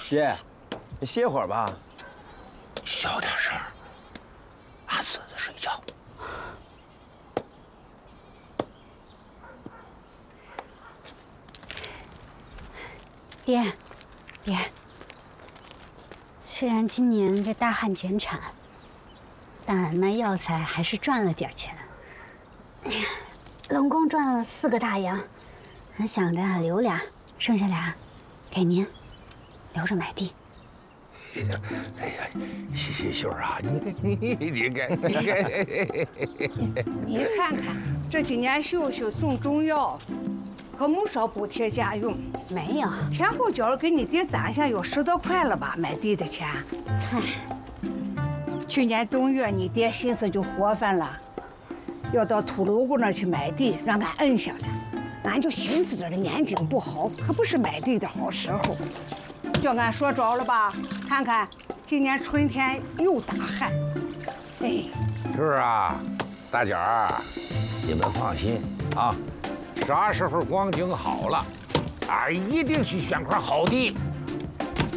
爹，你歇会儿吧。 小点声，俺孙子睡觉。 爹，虽然今年这大旱减产，但俺卖药材还是赚了点钱。哎呀，总共赚了4个大洋，俺想着留俩，剩下俩给您留着买地。 哎呀，秀儿啊，你看， 你看看这几年秀秀种药，可没少补贴家用。 没有， 前后脚给你爹攒下有10多块了吧？买地的钱。 嗨， 去年冬月你爹心思就活泛了，要到土楼姑那儿去买地，让俺摁下来。俺就寻思着这年景不好，可不是买地的好时候。叫俺说着了吧？看看今年春天又大旱。哎， 秀儿啊，大姐儿，你们放心啊，啥时候光景好了，俺一定去选块好地，